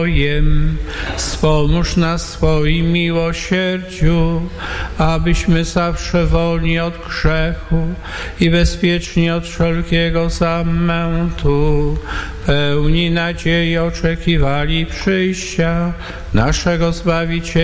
pokojem. Wspomóż nas swoim miłosierdziu, abyśmy zawsze wolni od grzechu i bezpieczni od wszelkiego zamętu, pełni nadziei oczekiwali przyjścia naszego Zbawiciela